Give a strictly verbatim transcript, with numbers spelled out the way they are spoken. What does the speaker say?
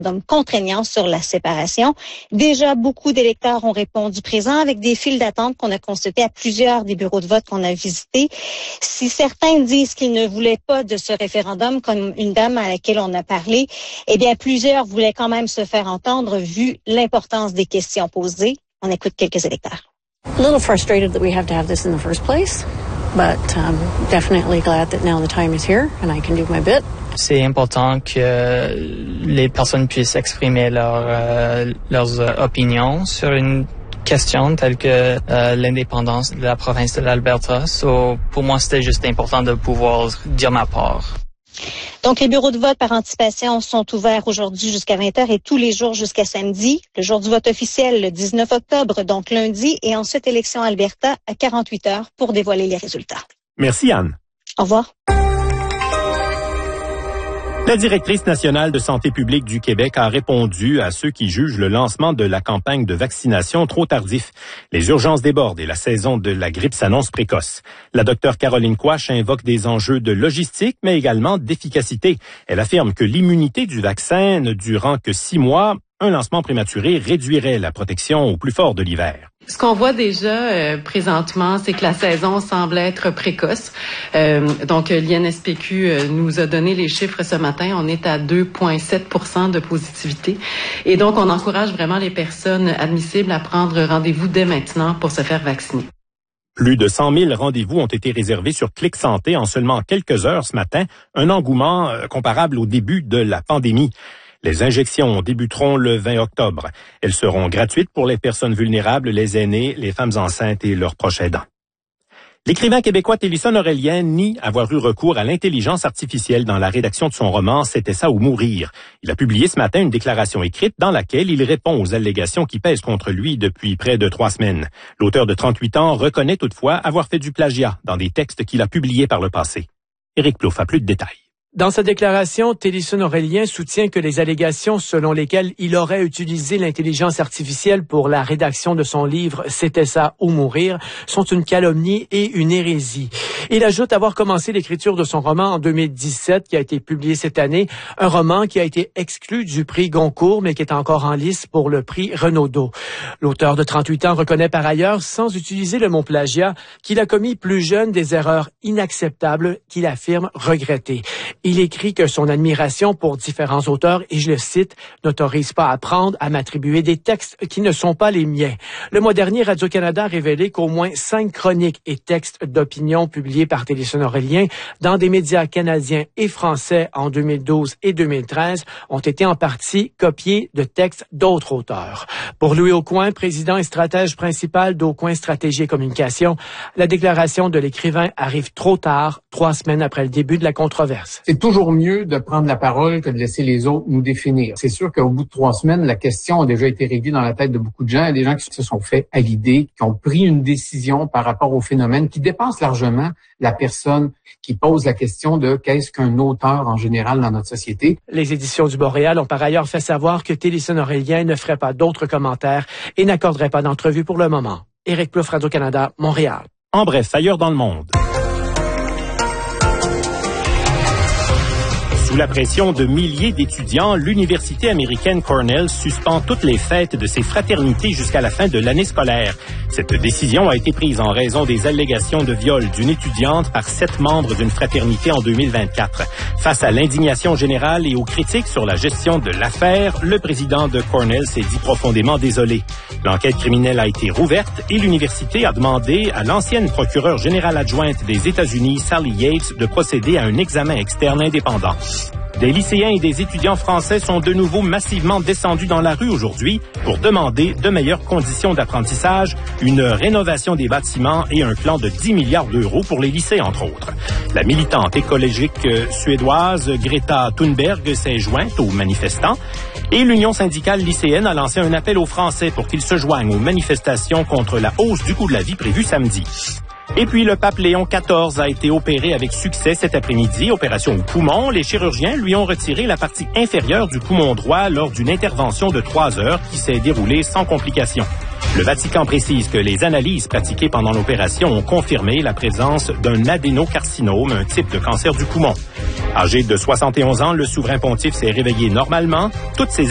contraignant sur la séparation. Déjà, beaucoup d'électeurs ont répondu présent avec des files d'attente qu'on a constatées à plusieurs des bureaux de vote qu'on a visités. Si certains disent qu'ils ne voulaient pas de ce référendum, comme une dame à laquelle on a parlé, eh bien, plusieurs voulaient quand même se faire entendre vu l'importance des questions posées. On écoute quelques électeurs. A little frustrated that we have to have this in the first place, but um, definitely glad that now the time is here and I can do my bit. C'est important que les personnes puissent exprimer leur, euh, leurs euh, opinions sur une question telle que euh, l'indépendance de la province de l'Alberta. So, pour moi, c'était juste important de pouvoir dire ma part. Donc, les bureaux de vote par anticipation sont ouverts aujourd'hui jusqu'à vingt heures et tous les jours jusqu'à samedi. Le jour du vote officiel, le dix-neuf octobre, donc lundi, et ensuite élection Alberta à quarante-huit heures pour dévoiler les résultats. Merci, Anne. Au revoir. La directrice nationale de santé publique du Québec a répondu à ceux qui jugent le lancement de la campagne de vaccination trop tardif. Les urgences débordent et la saison de la grippe s'annonce précoce. La docteure Caroline Quach invoque des enjeux de logistique, mais également d'efficacité. Elle affirme que l'immunité du vaccin ne durant que six mois, un lancement prématuré réduirait la protection au plus fort de l'hiver. Ce qu'on voit déjà euh, présentement, c'est que la saison semble être précoce. Euh, donc, l'I N S P Q euh, nous a donné les chiffres ce matin. On est à deux virgule sept pour cent de positivité. Et donc, on encourage vraiment les personnes admissibles à prendre rendez-vous dès maintenant pour se faire vacciner. Plus de cent mille rendez-vous ont été réservés sur Clic Santé en seulement quelques heures ce matin, un engouement euh, comparable au début de la pandémie. Les injections débuteront le vingt octobre. Elles seront gratuites pour les personnes vulnérables, les aînés, les femmes enceintes et leurs proches aidants. L'écrivain québécois Télisson Aurélien nie avoir eu recours à l'intelligence artificielle dans la rédaction de son roman « C'était ça ou mourir ». Il a publié ce matin une déclaration écrite dans laquelle il répond aux allégations qui pèsent contre lui depuis près de trois semaines. L'auteur de trente-huit ans reconnaît toutefois avoir fait du plagiat dans des textes qu'il a publiés par le passé. Éric Plouffe a plus de détails. Dans sa déclaration, Télisson Aurélien soutient que les allégations selon lesquelles il aurait utilisé l'intelligence artificielle pour la rédaction de son livre « C'était ça ou mourir » sont une calomnie et une hérésie. Il ajoute avoir commencé l'écriture de son roman en deux mille dix-sept, qui a été publié cette année, un roman qui a été exclu du prix Goncourt, mais qui est encore en lice pour le prix Renaudot. L'auteur de trente-huit ans reconnaît par ailleurs, sans utiliser le mot plagiat, qu'il a commis plus jeune des erreurs inacceptables qu'il affirme regretter. Il écrit que son admiration pour différents auteurs, et je le cite, n'autorise pas à prendre à m'attribuer des textes qui ne sont pas les miens. Le mois dernier, Radio-Canada a révélé qu'au moins cinq chroniques et textes d'opinion publiés par Télisson Aurélien dans des médias canadiens et français en deux mille douze et deux mille treize ont été en partie copiés de textes d'autres auteurs. Pour Louis Aucoin, président et stratège principal d'Aucoin Stratégie et Communication, la déclaration de l'écrivain arrive trop tard, trois semaines après le début de la controverse. C'est toujours mieux de prendre la parole que de laisser les autres nous définir. C'est sûr qu'au bout de trois semaines, la question a déjà été réglée dans la tête de beaucoup de gens. Il y a des gens qui se sont fait à l'idée, qui ont pris une décision par rapport au phénomène qui dépasse largement la personne qui pose la question de qu'est-ce qu'un auteur en général dans notre société. Les éditions du Boréal ont par ailleurs fait savoir que Télisson Aurélien ne ferait pas d'autres commentaires et n'accorderait pas d'entrevue pour le moment. Éric Plouffe, Radio-Canada, Montréal. En bref, ailleurs dans le monde. Sous la pression de milliers d'étudiants, l'université américaine Cornell suspend toutes les fêtes de ses fraternités jusqu'à la fin de l'année scolaire. Cette décision a été prise en raison des allégations de viol d'une étudiante par sept membres d'une fraternité en deux mille vingt-quatre. Face à l'indignation générale et aux critiques sur la gestion de l'affaire, le président de Cornell s'est dit profondément désolé. L'enquête criminelle a été rouverte et l'université a demandé à l'ancienne procureure générale adjointe des États-Unis, Sally Yates, de procéder à un examen externe indépendant. Des lycéens et des étudiants français sont de nouveau massivement descendus dans la rue aujourd'hui pour demander de meilleures conditions d'apprentissage, une rénovation des bâtiments et un plan de dix milliards d'euros pour les lycées, entre autres. La militante écologique suédoise Greta Thunberg s'est jointe aux manifestants et l'Union syndicale lycéenne a lancé un appel aux Français pour qu'ils se joignent aux manifestations contre la hausse du coût de la vie prévue samedi. Et puis, le pape Léon quatorze a été opéré avec succès cet après-midi. Opération au poumon. Les chirurgiens lui ont retiré la partie inférieure du poumon droit lors d'une intervention de trois heures qui s'est déroulée sans complications. Le Vatican précise que les analyses pratiquées pendant l'opération ont confirmé la présence d'un adénocarcinome, un type de cancer du poumon. Âgé de soixante et onze ans, le souverain pontife s'est réveillé normalement. Toutes ses